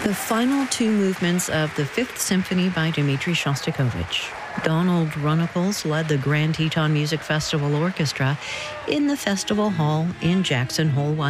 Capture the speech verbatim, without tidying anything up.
The final two movements of the Fifth Symphony by Dmitri Shostakovich. Donald Runnicles led the Grand Teton Music Festival Orchestra in the Festival Hall in Jackson Hole,